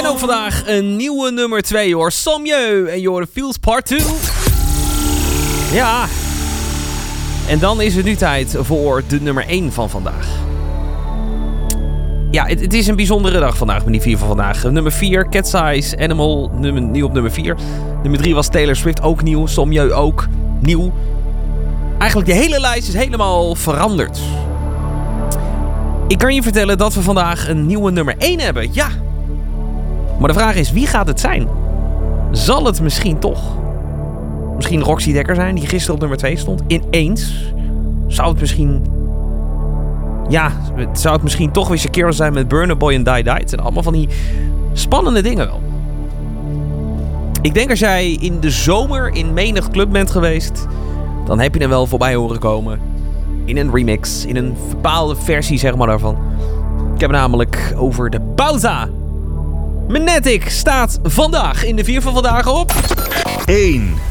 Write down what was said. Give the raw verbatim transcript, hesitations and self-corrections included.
ook vandaag een nieuwe nummer twee hoor. Sommieu en Your Feels Part twee. Ja. En dan is het nu tijd voor de nummer één van vandaag. Ja, het, het is een bijzondere dag vandaag met die vier van vandaag. Nummer vier, Cat's Eyes, Animal, nummer, nieuw op nummer vier. Nummer drie was Taylor Swift, ook nieuw. Sommieu ook nieuw. Eigenlijk de hele lijst is helemaal veranderd. Ik kan je vertellen dat we vandaag een nieuwe nummer één hebben. Ja. Maar de vraag is, wie gaat het zijn? Zal het misschien toch misschien Roxy Dekker zijn, die gisteren op nummer twee stond? Ineens. Zou het misschien... Ja, het zou het misschien toch weer Shakira zijn met Burna Boy en Die Die. Het zijn allemaal van die spannende dingen wel. Ik denk als jij in de zomer in menig club bent geweest, dan heb je er wel voorbij horen komen. In een remix, in een bepaalde versie zeg maar daarvan. Ik heb het namelijk over de Bauza. Magnetic staat vandaag in de vier van vandaag op... één.